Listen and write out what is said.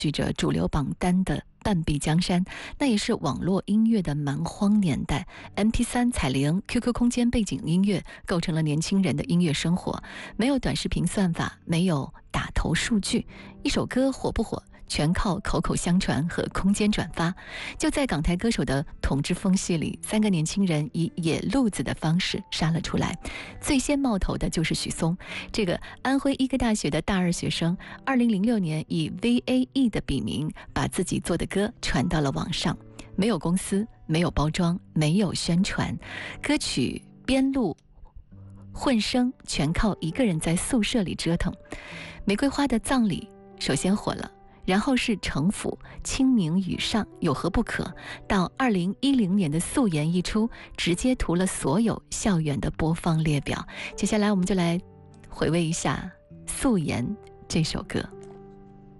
据着主流榜单的半壁江山，那也是网络音乐的蛮荒年代。MP3、彩铃、QQ 空间背景音乐构成了年轻人的音乐生活，没有短视频算法，没有打头数据，一首歌火不火全靠口口相传和空间转发。就在港台歌手的统治风系里，3个年轻人以野路子的方式杀了出来。最先冒头的就是许嵩，这个安徽医科大学的大二学生，2006年以 VAE 的笔名把自己做的歌传到了网上，没有公司，没有包装，没有宣传，歌曲编录混声全靠一个人在宿舍里折腾。玫瑰花的葬礼首先火了，然后是城府、清明雨上有何不可，到2010年的素颜一出，直接屠了所有校园的播放列表。接下来我们就来回味一下素颜这首歌。